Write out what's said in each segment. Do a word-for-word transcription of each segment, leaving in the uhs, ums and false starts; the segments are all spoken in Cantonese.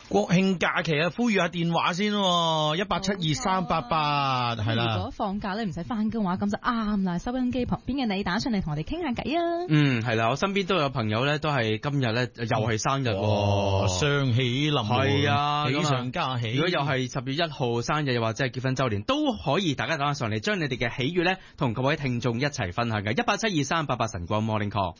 國慶假期啊，呼籲下電話先喎，一八七二三八八係啦。 如果放假咧唔使翻工嘅話，咁就啱啦。收音機旁邊嘅你打上嚟同我哋傾下偈啊。 嗯，係啦，我身邊都有朋友咧，都係今日咧又係生日， 雙喜臨門， 係啊， 喜上加喜。 如果又係十月一號生日，又或者係結婚周年，都可以大家打上嚟，將你哋嘅喜悅咧，同各位聽眾一齊分享嘅。一八七二三八八晨光 Morning Call。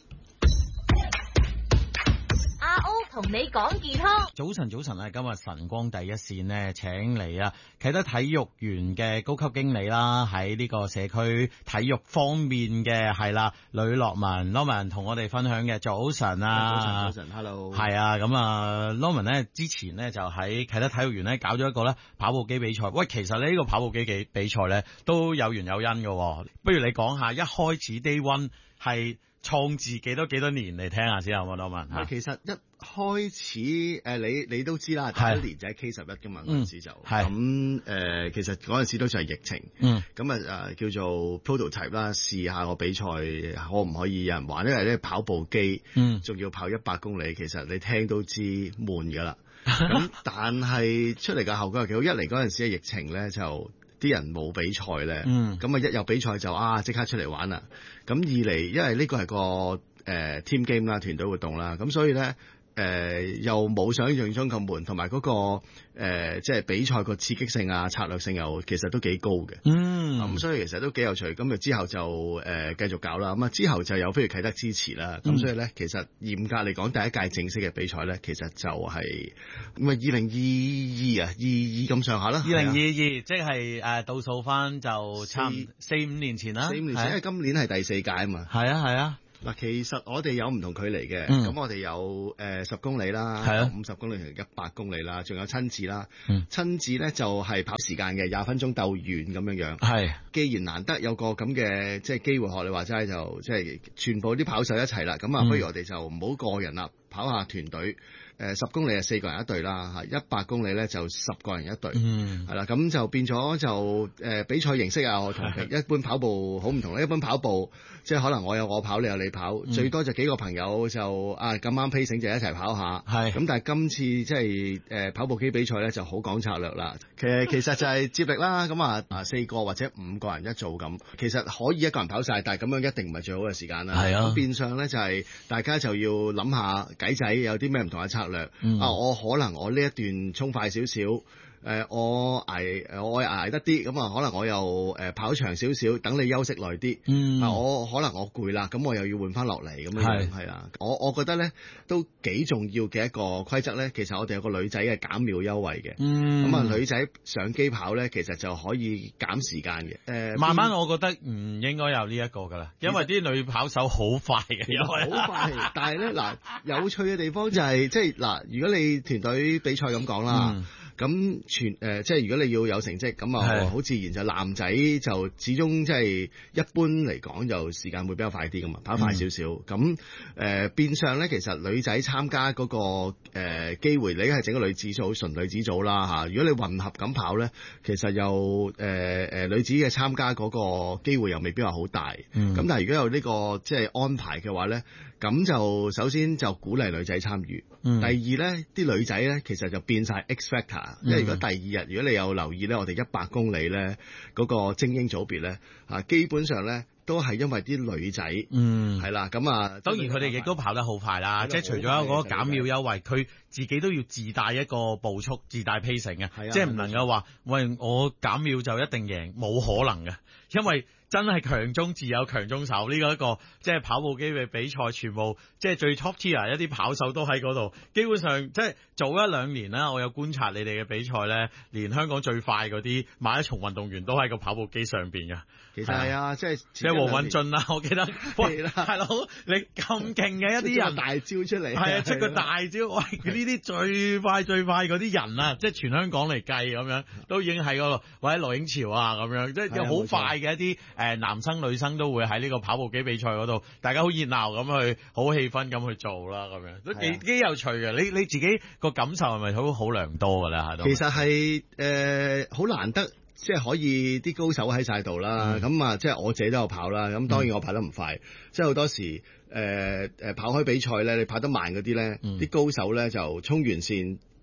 阿 O 同你講健康。 早晨，早晨啊！今日晨光第一線呢，請嚟啊啟德體育園嘅高級經理啦，喺呢個社區體育方面嘅係啦，呂樂文 Norman 同我哋分享嘅。早晨啊， 早晨，早晨 ，Hello。 係啊，咁啊 Norman 呢之前呢就喺啟德體育園呢搞咗一個咧跑步機比賽。喂，其實呢個跑步機嘅比賽呢都有緣有因嘅，不如你講下一開始 Day One 係創自幾多幾多年嚟聽下先好唔好，Norman？ 其實一開始誒、呃，你你都知啦，第一年就係 K 十一噶嘛，嗰陣時就咁誒，其實嗰陣時都算係疫情，咁啊誒叫做 prototype 啦，試下個比賽可唔可以有人玩，因為咧跑步機，仲、嗯、要跑一百公里，其實你聽都知悶噶啦。咁但係出嚟嘅效果係幾好，一嚟嗰陣時嘅疫情咧就。啲人冇比賽咧，咁啊一有比賽就啊即刻出嚟玩啦。咁二嚟，因為呢個係個誒、呃、team game 啦，團隊活動啦，咁所以咧。誒、呃、又冇想象中咁悶，同埋嗰個誒、呃、即係比賽個刺激性啊、策略性又其實都幾高嘅。嗯，咁、嗯、所以其實都幾有趣。咁啊之後就誒、呃、繼續搞啦。咁啊之後就有飛魚啟德支持啦。咁、嗯、所以咧，其實嚴格嚟講，第一屆正式嘅比賽咧，其實就係咁啊二零二二啊，二二咁上下啦。 二零二二即係誒倒數翻就差四五年前啦。 四五年前，因為今年係第四屆啊嘛。 係啊係啊。 嗱，其實我哋有唔同距離嘅，咁、嗯、我哋有誒十、呃、公里啦，五十公里同一百公里啦，仲有親子啦。嗯、親子咧就係、是、跑時間嘅，廿分鐘鬥遠咁樣樣。係，既然難得有個咁嘅即係機會，學你話齋就即係全部啲跑手一齊啦，咁啊，不如我哋就唔好個人啦，跑下團隊。誒十公里係四個人一隊啦，嚇一百公里咧就十個人一隊，嗯，係啦，咁就變咗就誒、呃、比賽形式啊，我同一般跑步好唔同啦。一般跑步即係可能我有我跑，你有你跑，嗯、最多就幾個朋友就啊咁啱 pacing 就一齊跑下，係咁。但係今次即係誒跑步機比賽咧就好講策略啦。其實其實就係接力啦，咁啊啊四個或者五個人一組咁，其實可以一個人跑晒，但係咁樣一定唔係最好嘅時間啦。係啊，咁變相咧就係大家就要諗下計仔有啲咩唔同嘅策略。嗯、啊！我可能我呢一段衝快少少，誒、呃、我捱我捱得啲，咁啊可能我又誒、呃、跑長少少，等你休息耐啲。嗯，啊我可能我攰啦，咁我又要換翻落嚟咁樣，係啦。我我覺得咧都幾重要嘅一個規則咧，其實我哋有個女仔嘅減秒優惠嘅。嗯，咁啊女仔上機跑咧，其實就可以減時間嘅。誒、呃， 慢慢我覺得唔應該有呢一個噶啦，因為啲女跑手好快嘅， 好快。但係咧嗱，有趣嘅地方就係、是、即係嗱。如果你團隊比賽咁講啦，咁、嗯、全誒、呃、即係如果你要有成績，咁啊好自然就男仔就始終即係一般嚟講就時間會比較快啲噶嘛，跑快少少。咁、嗯、誒、呃、變相咧，其實女仔參加嗰、那個誒機、呃、會，你係整個女子組純女子組啦吓。如果你混合咁跑咧，其實又誒誒女子嘅參加嗰個機會又未必話好大。咁、嗯、但係如果有呢、這個即係安排嘅話咧，咁就首先就鼓勵女仔參與。嗯、第二咧，啲女仔咧其實就變晒 X Factor，因為如果第二日如果你有留意咧，我哋一百公里咧嗰、那個精英組別咧啊，基本上咧都係因為啲女仔，嗯，係啦，咁啊， 當然佢哋亦都跑得好快啦，即係除咗有嗰個減秒優惠，佢自己都要自帶一個步速、自帶 pacing 嘅，即係唔能夠話喂我減秒就一定贏，冇可能嘅，因為真係強中自有強中手呢、這個一個即係跑步機嘅比賽，全部即係最 top tier 一啲跑手都喺嗰度。基本上即係早一兩年啦，我有觀察你哋嘅比賽咧，連香港最快嗰啲馬拉松運動員都喺個跑步機上邊嘅。 其實係啊，即係即係黃允俊啦，我記得喂大佬你咁勁嘅一啲人大招出嚟， 係啊，出個大招，喂呢啲最快最快嗰啲人啊，即係全香港嚟計咁樣，都已經喺嗰度，或者羅英潮啊咁樣，即係有好快嘅一啲。誒，男生女生都會喺呢個跑步機比賽嗰度，大家好熱鬧咁去，好氣氛咁去做啦，咁樣都幾幾有趣嘅。你你自己個感受係咪好好良多噶啦？ 其實係誒好難得，即係可以啲高手喺晒度啦。咁、嗯、啊，即係我自己都有跑啦。咁當然我跑得唔快，嗯、即係好多時誒誒、呃、跑開比賽咧，你跑得慢嗰啲咧，啲、嗯、高手咧就衝完線。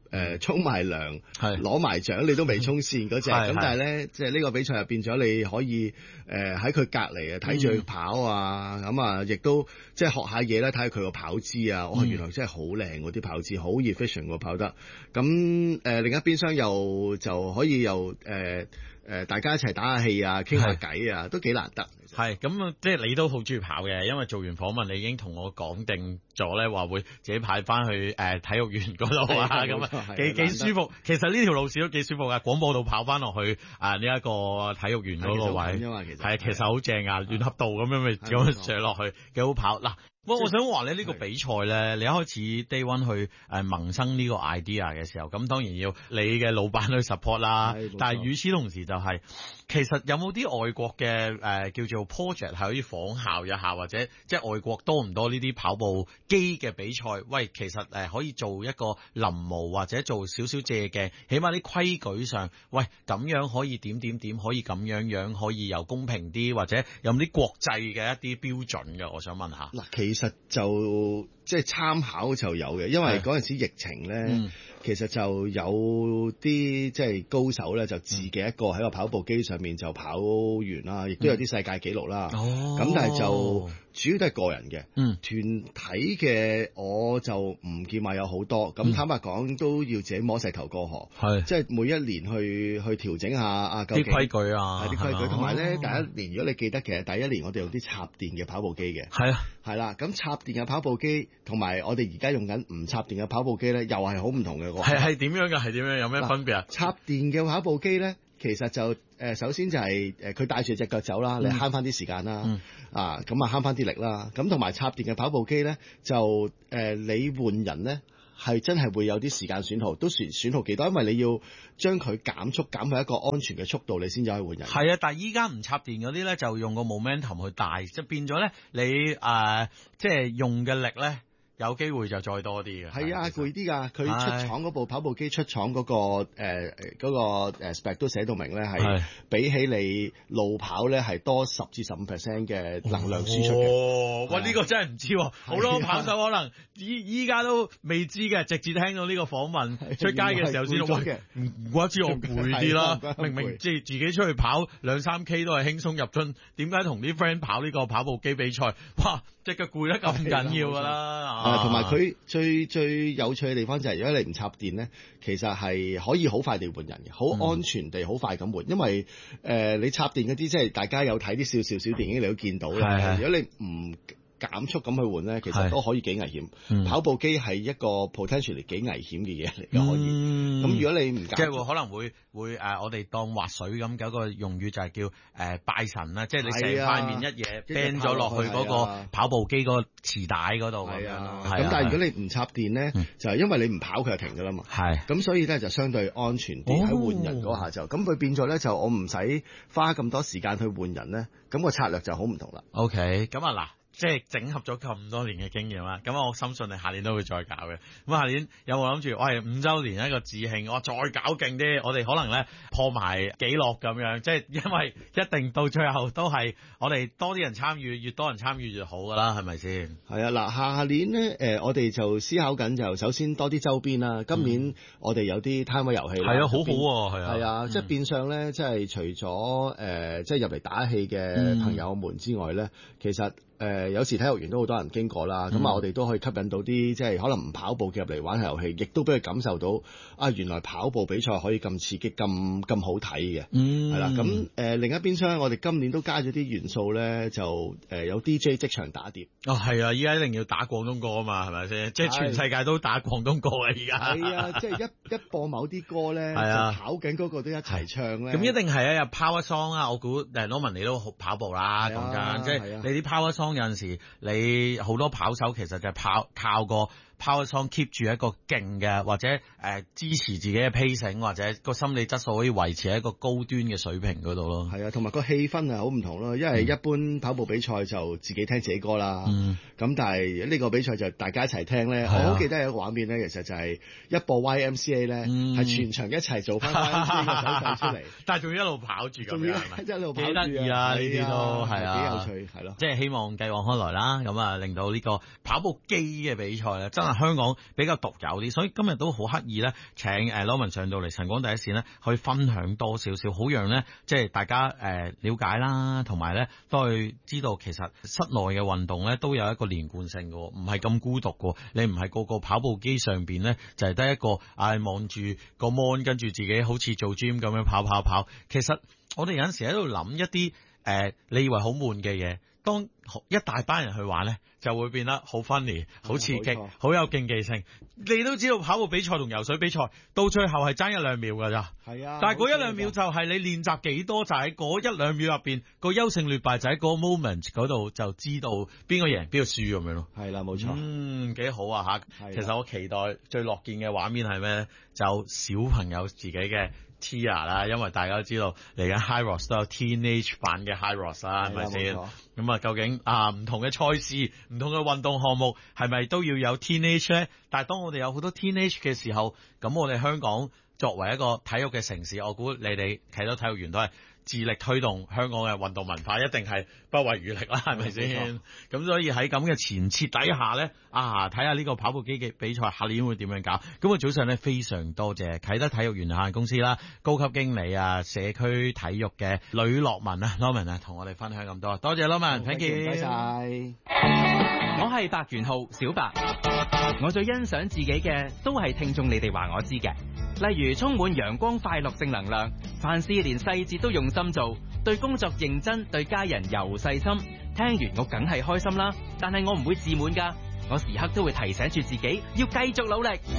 誒沖埋涼，攞埋獎，你都未衝線嗰隻。咁但係咧，即係呢個比賽入變咗，你可以誒喺佢隔離啊睇住佢跑啊，咁啊亦都即係學下嘢啦，睇下佢個跑姿啊。哇、嗯，原來真係好靚嗰啲跑姿，好 efficient 喎跑得。咁誒、呃、另一邊廂又就可以又誒。呃誒，大家一齊打下氣啊，傾下偈啊，都幾難得。 係咁，即係你都好中意跑嘅，因為做完訪問，你已經同我講定咗咧，話會自己派翻去誒、呃、體育園嗰度啊，咁啊幾幾舒服。其實呢條路線都幾舒服噶，廣播道跑翻落去啊呢一個體育園嗰個位，係其實好正啊，聯合道咁樣咪咁樣上落去，幾好跑嗱。不過我想話咧，呢個比賽咧，你一開始 day one 去誒萌生呢個 idea 嘅時候，咁當然要你嘅老闆去 support 啦。但係與此同時就係、是，其實有冇啲外國嘅誒、呃、叫做 project 係可以仿效一下，或者即係外國多唔多呢啲跑步機嘅比賽？喂，其實誒可以做一個臨摹或者做少少借鏡，起碼啲規矩上，喂咁樣可以點點點，可以咁樣樣，可以又公平啲，或者有冇啲國際嘅一啲標準嘅？我想問下。嗱， 其實就即係參考就有嘅，因為嗰陣時疫情咧、嗯，其實就有啲即係高手咧，就自己一個喺個跑步機上面就跑完啦，亦都有啲世界紀錄啦。哦，咁但係就主要都係個人嘅。嗯，團體嘅我就唔見話有好多。咁、嗯、坦白講，都要自己摸石頭過河。係，即係每一年去去調整下啊，啲規矩啊， 係啲規矩。同埋咧，第一年如果你記得，其實第一年我哋用啲插電嘅跑步機嘅。係啊，係啦，咁插電嘅跑步機同埋我哋而家用緊唔插電嘅跑步機咧，又係好唔同嘅。 係係點樣嘅？係點樣？有咩分別啊？ 插電嘅跑步機咧，其實就誒、呃、首先就係誒佢帶住隻腳走啦，你慳翻啲時間啦、嗯，啊咁啊慳翻啲力啦。咁同埋插電嘅跑步機咧，就誒、呃、你換人咧係真係會有啲時間損耗，都損損耗幾多？因為你要將佢減速減去一個安全嘅速度，你先至可以換人。 係啊，但係依家唔插電嗰啲咧，就用個 momentum 去帶，即係變咗咧你誒、呃、即係用嘅力咧。有機會就再多啲嘅， 係啊，攰啲㗎。佢出廠嗰部跑步機出廠嗰、嗰個誒嗰、呃嗰個 spec 都寫到明咧，係比起你路跑咧係多十至十五 percent 嘅能量輸出嘅。 哦，喂，呢、呢個真係唔知喎，好多跑手可能依依家都未知嘅，直接聽到呢個訪問出街嘅時候先到嘅。唔怪之我攰啲啦，明明即係自己出去跑兩三 K 都係輕鬆入樽，點解同啲 friend 跑呢個跑步機比賽？哇！隻腳攰得咁緊要㗎啦， 同埋佢最最有趣嘅地方就係、是，如果你唔插電咧，其實係可以好快地換人嘅，好安全地好快咁換，因為誒、呃、你插電嗰啲即係大家有睇啲少少小電影你都見到啦。如果你唔減速咁去換咧，其實都可以幾危險、嗯。跑步機係一個 potentially 幾危險嘅嘢嚟嘅，可以。咁、嗯、如果你唔減速， 即係可能會會誒、呃，我哋當滑水咁有個用語就係叫誒、呃、拜神啦，即係你成塊面一嘢 bend 咗落去嗰個跑步機嗰個磁帶嗰度。係啊，咁、啊、 但係如果你唔插電咧、嗯，就係因為你唔跑佢就停㗎啦嘛。係。咁所以咧就相對安全啲喺、哦、換人嗰下就，咁佢變咗咧就我唔使花咁多時間去換人咧，咁、個策略就好唔同啦。 OK，咁啊嗱。即係整合咗咁多年嘅經驗啦，咁我深信你下年都會再搞嘅。咁下年有冇諗住，我係五週年一個致慶，我再搞勁啲，我哋可能咧破埋紀錄咁樣。即係因為一定到最後都係我哋多啲人參與，越多人參與越好㗎啦，係咪先？ 係啊，嗱，下年咧誒、呃，我哋就思考緊，就首先多啲周邊啦。今年我哋有啲攤位遊戲， 係、嗯、啊，好好喎，係啊， 係啊，即係變相咧，即係除咗誒、呃，即係入嚟打氣嘅朋友們之外咧、嗯，其實。誒、呃、有時體育園都好多人經過啦，咁、嗯、啊我哋都可以吸引到啲即係可能唔跑步嘅入嚟玩下遊戲，亦都俾佢感受到啊原來跑步比賽可以咁刺激、咁咁好睇嘅，係、嗯、啦。咁誒、呃、另一邊廂，我哋今年都加咗啲元素咧，就誒、呃、有 D J 即場打碟。 哦，係啊，依家一定要打廣東歌啊嘛，係咪先？即係全世界都打廣東歌啊！而家係啊，即係一一播某啲歌咧，啊、就跑緊嗰個都一齊唱咧。 咁一定係啊，有 Power Song 啊！我估誒 Norman 你都跑步啦，講真，即係你啲 Power Song 有陣時。你好多跑手其實就係跑靠個 Power Song keep 住一個勁嘅，或者誒、呃、支持自己嘅 pacing，或者個心理質素可以維持喺一個高端嘅水平嗰度咯。 係啊，同埋個氣氛係好唔同咯，因為一般跑步比賽就自己聽自己歌啦。嗯。咁但係呢個比賽就大家一齊聽咧、啊。我好記得有一個畫面咧，其實就係一播 Y M C A 咧，係、嗯、全場一齊做翻 Y M C A 嘅手勢出嚟。但係仲要一路跑住咁樣， 一路跑住。幾得意啊！呢啲都係啊， 幾有趣係咯。 即係希望繼往開來啦，咁啊令到呢個跑步機嘅比賽咧真係香港比較獨有啲，所以今日都好刻意咧請誒羅文上到嚟晨光第一線咧，去分享多少少，好讓咧即係大家誒、呃、了解啦，同埋咧都去知道其實室內嘅運動咧都有一個連貫性嘅，唔係咁孤獨嘅。你唔係個個跑步機上邊咧就係得一個嗌望住個 mon 跟住自己好似做 gym 咁樣跑跑跑。其實我哋有陣時喺度諗一啲誒、呃、你以為好悶嘅嘢，當一大班人去玩咧，就會變得好 funny、好刺激、好有競技性。你都知道跑步比賽同游水比賽到最後係爭一兩秒㗎咋。係啊，但係嗰一兩秒就係你練習幾多，就喺嗰一兩秒入邊個優勝劣敗就喺嗰個 moment 嗰度就知道邊個贏邊個輸咁樣咯。係啦，冇錯。嗯，幾好啊嚇！其實我期待最樂見嘅畫面係咩咧？就小朋友自己嘅 Tia 啦，因為大家都知道嚟緊 HYROX 都有 teenage 版嘅 HYROX 啦，係咪先？咁啊，究竟啊唔同嘅賽事、唔同嘅運動項目係咪都要有 teenage 咧？但係當我哋有好多 teenage 嘅時候，咁我哋香港作為一個體育嘅城市，我估你哋啟德體育園都係致力推動香港嘅運動文化，一定係不遺餘力啦，係咪先？咁所以喺咁嘅前設底下咧，啊睇下呢個跑步機嘅比賽下年會點樣搞？咁啊早上咧非常多謝啟德體育園有限公司啦，高級經理啊社區體育嘅呂樂文啊 Norman 啊，同我哋分享咁多，多謝 Norman，thank you，唔該晒。 我係白元浩小白，我最欣賞自己嘅都係聽眾你哋話我知嘅，例如充滿陽光快樂正能量，凡事連細節都用心做，對工作認真，對家人又細心。聽完我梗係開心啦，但係我唔會自滿㗎，我時刻都會提醒住自己要繼續努力。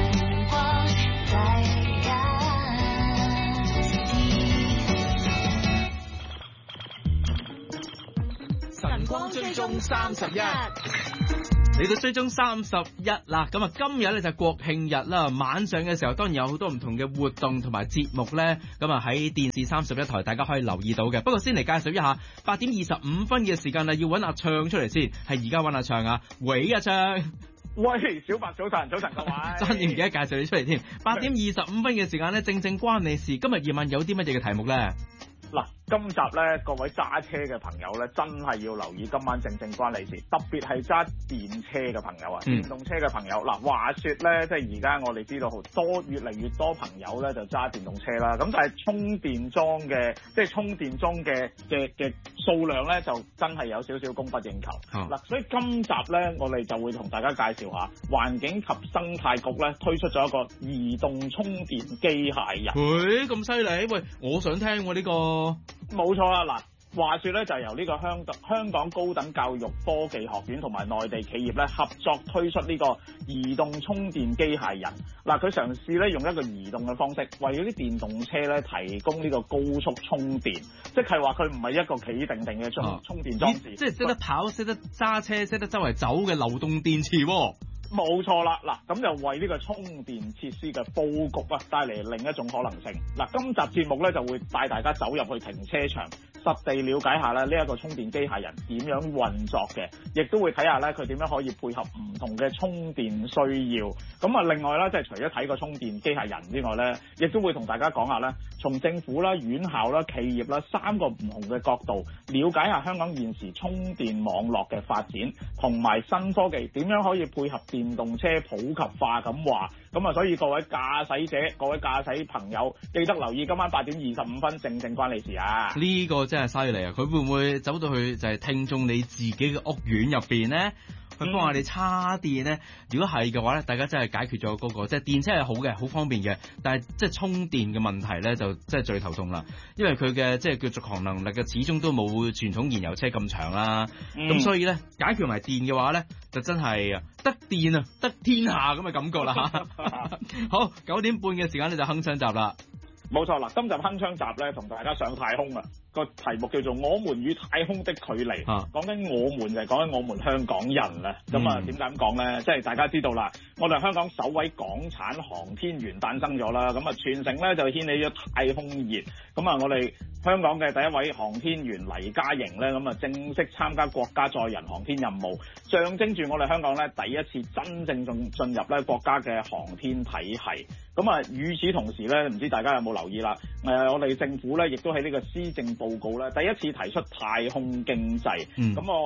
晨光追蹤三十一。嚟到追蹤三十一啦，咁啊今日咧就係國慶日啦，晚上嘅時候當然有好多唔同嘅活動同埋節目咧，咁啊喺電視三十一台大家可以留意到嘅。不過先嚟介紹一下，八點二十五分嘅時間啦，要揾阿暢出嚟先，係而家揾阿暢啊，喂阿暢， 喂小白早晨，早晨各位， 真係唔記得介紹你出嚟添。八點二十五分嘅時間咧，正正關你事。今日夜晚有啲乜嘢嘅題目咧？ 嗱，今集咧，各位揸車嘅朋友咧，真係要留意今晚正正關你事，特別係揸電車嘅朋友啊，嗯、電動車嘅朋友。嗱，話說咧，即係而家我哋知道好多越嚟越多朋友咧就揸電動車啦，咁但係充電樁嘅，即係充電樁嘅嘅嘅數量咧，就真係有少少供不應求。嗱、嗯，所以今集咧，我哋就會同大家介紹下環境及生態局咧推出咗一個移動充電機械人。 喂，咁犀利？喂，我想聽喎呢個。 冇錯啦，嗱，話說咧就係由呢個香港香港高等教育科技學院同埋內地企業咧合作推出呢個移動充電機械人。嗱，佢嘗試咧用一個移動嘅方式，為咗啲電動車咧提供呢個高速充電，即係話佢唔係一個企定定嘅充、啊、充電裝置， 即係識得跑、識得揸車、識得周圍走嘅流動電池喎。 冇錯啦，嗱，咁就為呢個充電設施嘅佈局啊，帶嚟另一種可能性。嗱，今集節目咧就會帶大家走入去停車場，實地了解下咧呢一個充電機械人點樣運作嘅，亦都會睇下咧佢點樣可以配合唔同嘅充電需要。咁啊，另外咧，即係除咗睇個充電機械人之外咧，亦都會同大家講下咧，從政府啦、院校啦、企業啦三個唔同嘅角度，了解下香港現時充電網絡嘅發展，同埋新科技點樣可以配合電動車普及化咁話。咁啊，所以各位駕駛者、各位駕駛朋友，記得留意今晚八點二十五分，正正關你事啊！ 呢個真係犀利啊！佢會唔會走到去就係聽眾你自己嘅屋苑入邊咧？去幫我哋叉電咧，如果係嘅話咧，大家真係解決咗嗰個即係電車係好嘅，好方便嘅，但係即係充電嘅問題咧，就真係最頭痛啦。因為佢嘅即係叫續航能力嘅，始終都冇傳統燃油車咁長啦。咁、嗯、所以咧，解決埋電嘅話咧，就真係得電啊，得天下咁嘅感覺啦嚇。好，九點半嘅時間咧就鏗鏘集啦。 冇錯啦，今集鏗鏘集咧同大家上太空啊！個題目叫做《我們與太空的距離》，講緊我們就係講緊我們香港人啦。咁啊點解咁講咧？即係大家知道啦，我哋香港首位港產航天員誕生咗啦。咁啊全城咧就掀起咗太空熱。咁啊我哋香港嘅第一位航天員黎嘉瑩咧，咁啊正式參加國家載人航天任務，象徵住我哋香港咧第一次真正進進入咧國家嘅航天體系。咁啊與此同時咧，唔知大家有冇留意啦？誒、呃，我哋政府咧亦都喺呢個施政報告咧第一次提出太空經濟。咁、嗯、我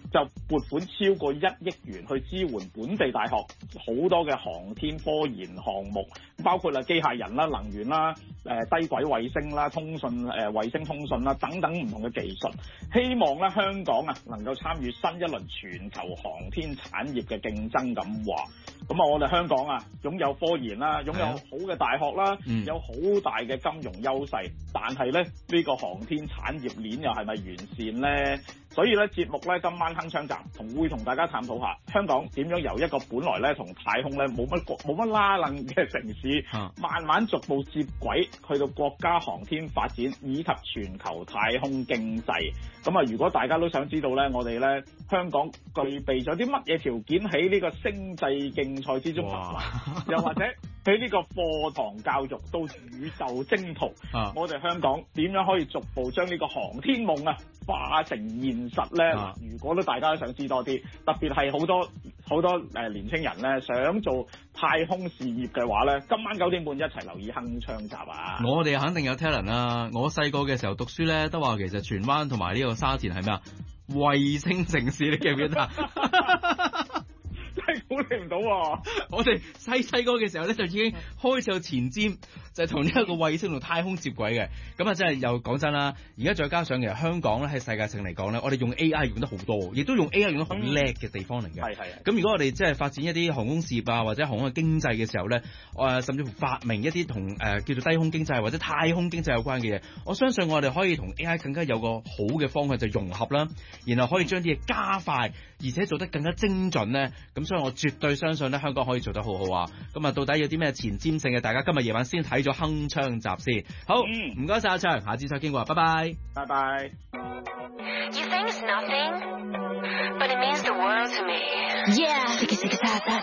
就撥款超過一億元去支援本地大學好多嘅航天科研項目，包括啦機械人啦、能源啦、誒低軌衛星啦、通訊誒衛星通訊啦等等唔同嘅技術，希望咧香港啊能夠參與新一輪全球航天產業嘅競爭咁話。咁啊，我哋香港啊擁有科研啦，擁有好嘅大學啦，嗯、有好大嘅金融優勢，但係咧呢、呢個航天產業鏈又係咪完善咧？所以咧節目咧今晚鏗鏘集同會同大家探討下香港點樣由一個本來咧同太空咧冇乜冇乜拉楞嘅城市，啊、慢慢逐步接軌去到國家航天發展以及全球太空經濟。咁啊，如果大家都想知道咧，我哋咧香港具備咗啲乜嘢條件喺呢個星際競賽之中入圍，又或者喺呢個課堂教育到宇宙征途，啊、我哋香港點樣可以逐步將呢個航天夢啊化成現實咧？啊、如果都大家都想知多啲，特別係好多好多誒年青人咧想做太空事業嘅話咧，今晚九點半一齊留意鏗鏘集啊！ 我哋肯定有 talent 啦！我細個嘅時候讀書咧，都話其實荃灣同埋呢個沙田係咩啊？衛星城市，你記唔記得啊？ 真係估你唔到喎！ 我哋細細個嘅時候咧，就已經開始有前瞻，就係同呢一個衛星同太空接軌嘅。咁啊，真係又講真啦，而家再加上其實香港咧喺世界性嚟講咧，我哋用 A I 用得好多，亦都用 A I 用得好叻嘅地方嚟嘅。係係、嗯。咁如果我哋即係發展一啲航空事業啊，或者航空嘅經濟嘅時候咧，誒、呃、甚至乎發明一啲同誒叫做低空經濟或者太空經濟有關嘅嘢，我相信我哋可以同 A I 更加有個好嘅方向就融合啦，然後可以將啲嘢加快，而且做得更加精準咧。咁所以我絕對相信咧，香港可以做得好好啊！咁啊，到底有啲咩前瞻性嘅？大家今日夜晚先睇咗鏗鏘集先。好，唔該晒阿祥，下次再傾過，拜拜。 拜拜。You think it's nothing, but it means the world to me. Yeah.